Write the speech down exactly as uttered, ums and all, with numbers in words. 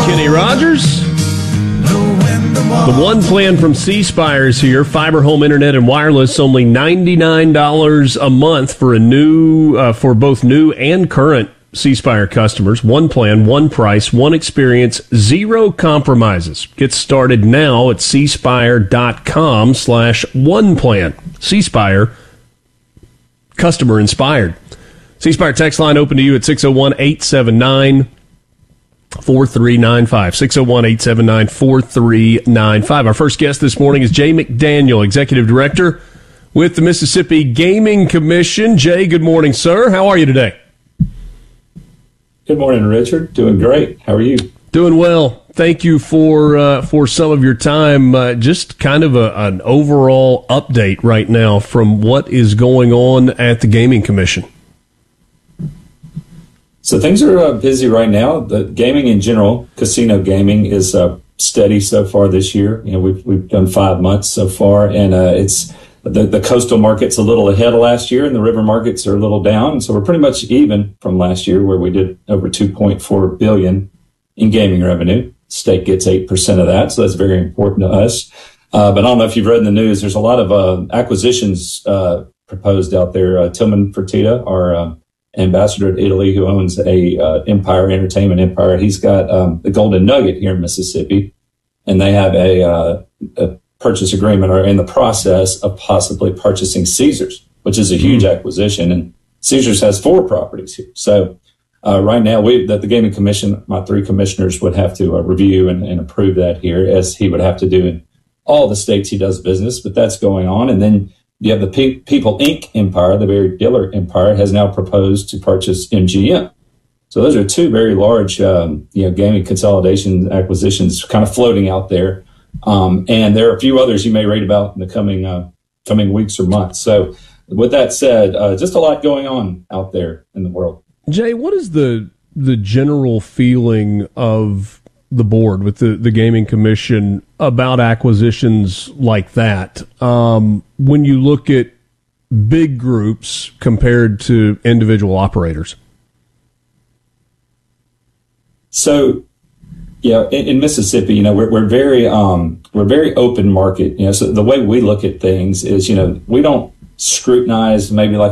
Kenny Rogers. The one plan from C Spire is here. Fiber home internet and wireless, only ninety-nine dollars a month for a new, uh, for both new and current C Spire customers. One plan, one price, one experience, zero compromises. Get started now at c spire dot com slash one plan. C Spire, customer inspired. C Spire text line open to you at six oh one, eight seven nine, four three nine five. six oh one, eight seven nine, four three nine five. Our first guest this morning is Jay McDaniel, Executive Director with the Mississippi Gaming Commission. Jay, good morning, sir. How are you today? Good morning, Richard. Doing great. How are you? Doing well. Thank you for uh, for some of your time. Uh, just kind of a, an overall update right now from what is going on at the Gaming Commission. So things are uh, busy right now. The gaming in general, casino gaming, is uh, steady so far this year. You know, we've we've done five months so far, and uh, it's the the coastal market's a little ahead of last year, and the river markets are a little down. So we're pretty much even from last year, where we did over two point four billion dollars in gaming revenue. State gets eight percent of that, so that's very important to us. Uh, but I don't know if you've read in the news. There's a lot of uh, acquisitions uh, proposed out there. Uh, Tillman Fertitta, our uh, ambassador to Italy, who owns a uh, Empire Entertainment Empire, he's got um, the Golden Nugget here in Mississippi, and they have a, uh, a purchase agreement or in the process of possibly purchasing Caesars, which is a huge mm-hmm. acquisition. And Caesars has four properties here. So uh, right now, we that the Gaming Commission, my three commissioners would have to uh, review and, and approve that here, as he would have to do in all the states he does business. But that's going on. And then you have the Pe- People Incorporated Empire, the Barry Diller Empire, has now proposed to purchase M G M. So those are two very large, um, you know, gaming consolidation acquisitions kind of floating out there. Um, and there are a few others you may read about in the coming uh, coming weeks or months. So with that said, uh, just a lot going on out there in the world. Jay, what is the the general feeling of the board with the, the Gaming Commission about acquisitions like that? Um, when you look at big groups compared to individual operators? So, yeah, in, in Mississippi, you know, we're, we're very, um, we're very open market. You know, so the way we look at things is, you know, we don't scrutinize maybe like